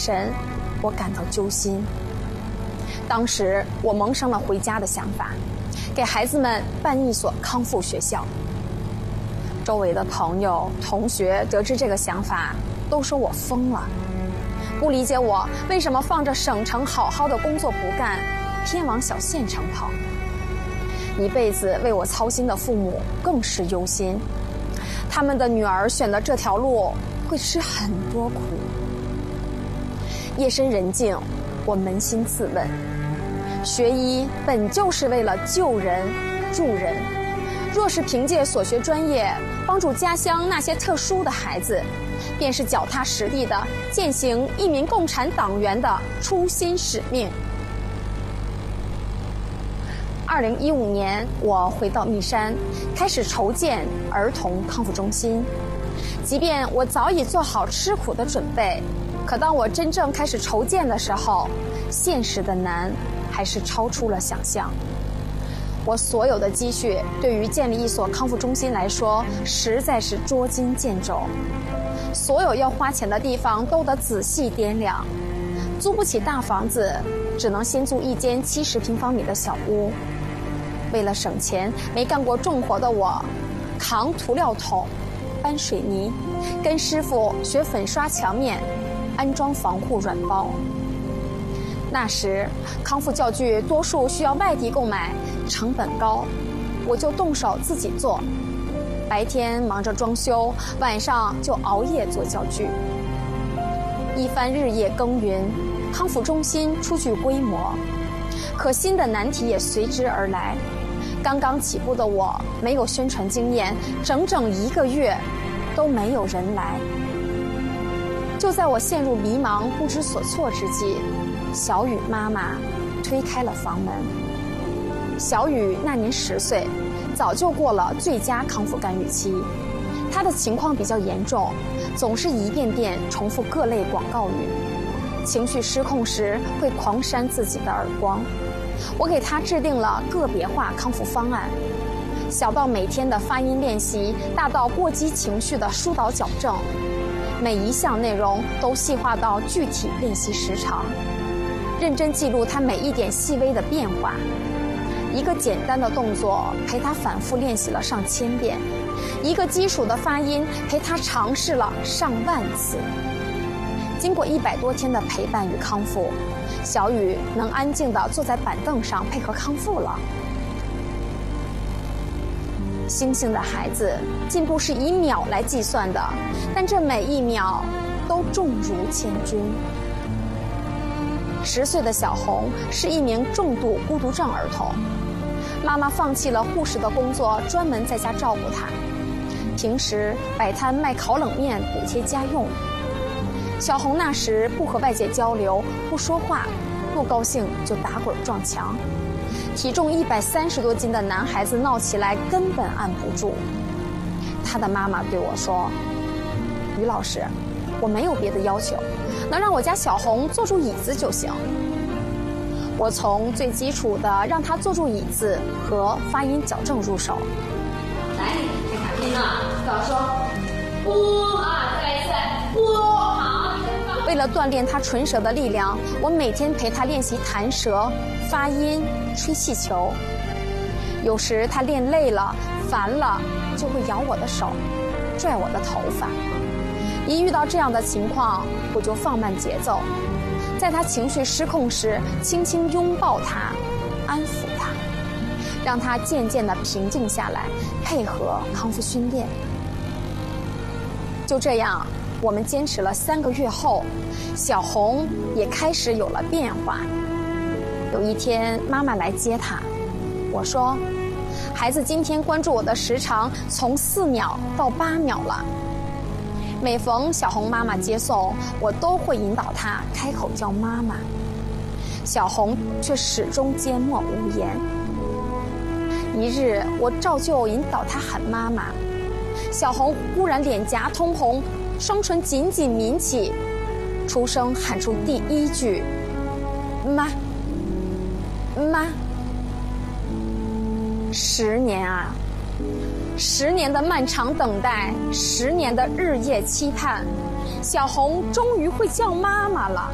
神，我感到揪心。当时我萌生了回家的想法，给孩子们办一所康复学校。周围的朋友、同学得知这个想法，都说我疯了，不理解我为什么放着省城好好的工作不干，偏往小县城跑。一辈子为我操心的父母更是忧心，他们的女儿选的这条路会吃很多苦。夜深人静，我扪心自问，学医本就是为了救人助人，若是凭借所学专业帮助家乡那些特殊的孩子，便是脚踏实地的践行一名共产党员的初心使命。2015年，我回到密山，开始筹建儿童康复中心。即便我早已做好吃苦的准备，可当我真正开始筹建的时候，现实的难还是超出了想象。我所有的积蓄对于建立一所康复中心来说，实在是捉襟见肘。所有要花钱的地方都得仔细掂量，租不起大房子，只能先租一间70平方米的小屋。为了省钱，没干过重活的我，扛涂料桶、搬水泥，跟师傅学粉刷墙面，安装防护软包。那时康复教具多数需要外地购买，成本高，我就动手自己做。白天忙着装修，晚上就熬夜做教具。一番日夜耕耘，康复中心初具规模，可新的难题也随之而来。刚刚起步的我没有宣传经验，整整1个月都没有人来。就在我陷入迷茫不知所措之际，小雨妈妈推开了房门。小雨那年10岁，早就过了最佳康复干预期，她的情况比较严重，总是一遍遍重复各类广告语，情绪失控时会狂扇自己的耳光。我给她制定了个别化康复方案，小到每天的发音练习，大到过激情绪的疏导矫正，每一项内容都细化到具体练习时长，认真记录她每一点细微的变化。一个简单的动作陪他反复练习了上千遍，一个基础的发音陪他尝试了上万次。经过100多天的陪伴与康复，小雨能安静地坐在板凳上配合康复了。星星的孩子，进步是以秒来计算的，但这每一秒都重如千钧。10岁的小红是一名重度孤独症儿童，妈妈放弃了护士的工作，专门在家照顾她。平时摆摊卖烤冷面补贴家用。小红那时不和外界交流，不说话，不高兴就打滚撞墙。体重130多斤的男孩子闹起来根本按不住。他的妈妈对我说：“于老师，我没有别的要求，能让我家小红坐住椅子就行。”我从最基础的让她坐住椅子和发音矫正入手。 来，你呢？早说，不2、3、不好。 为了锻炼她唇舌的力量，我每天陪她练习弹舌、发音、吹气球。有时她练累了、烦了，就会咬我的手，拽我的头发。一遇到这样的情况，我就放慢节奏，在他情绪失控时，轻轻拥抱他，安抚他，让他渐渐地平静下来，配合康复训练。就这样，我们坚持了3个月后，小红也开始有了变化。有一天，妈妈来接她，我说：“孩子今天关注我的时长从4秒到8秒了。”每逢小红妈妈接送，我都会引导她开口叫妈妈，小红却始终缄默无言。一日，我照旧引导她喊妈妈，小红忽然脸颊通红，双唇紧紧抿起，出声喊出第1句：“妈，妈。”10年啊！10年的漫长等待，10年的日夜期盼，小红终于会叫妈妈了。